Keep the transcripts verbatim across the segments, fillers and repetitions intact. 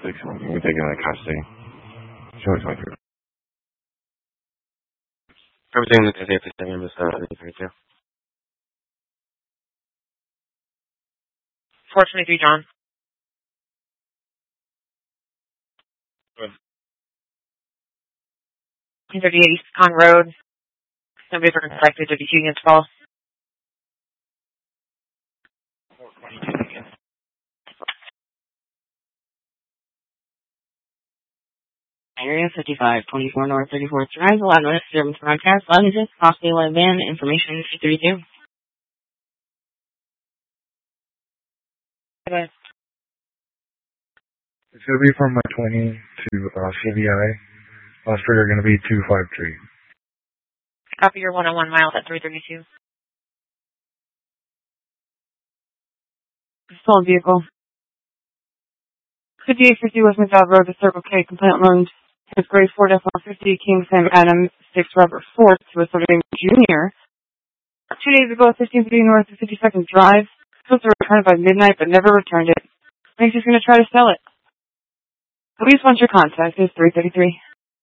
six. We're taking a custody. Show twenty-three. Representing the Thursday, please, name is uh, thirty-two. four twenty-three, John. Good. thirty-eight East Con Road. Nobody's ever inspected to be two units false. Area fifty-five twenty-four North thirty-fourth Drive. Allowed notice disturbance broadcast. Luggages. Possibly live van. Information two thirty-two. Bye. It's going to be from my twenty to uh, C V I. Last figure going to be two five three. Copy your one oh one miles at three thirty-two. Stolen vehicle. fifty-eight fifty West McDowell Road to Circle K. Complaint learned his grade four F one fifty King Sam Adams six Robert Fort to a thirty Junior. Two days ago at fifteen fifty North of fifty-second Drive. Supposed to return it by midnight but never returned it. Thinks he's going to try to sell it. Please want your contact is three thirty-three.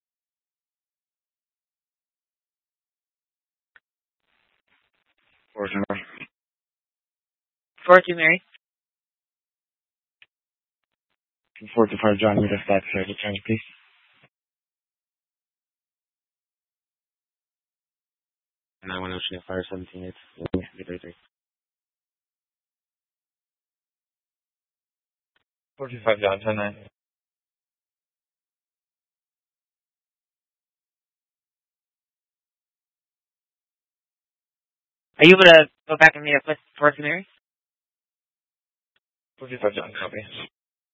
Fortunately. four two Mary. four to five John, meet us back here. Return, please. nine one Ocean Fire seventeen eight. thirty-three. four two five John, ten nine. Are you able to go back and meet up with four two Mary? four two five John, copy.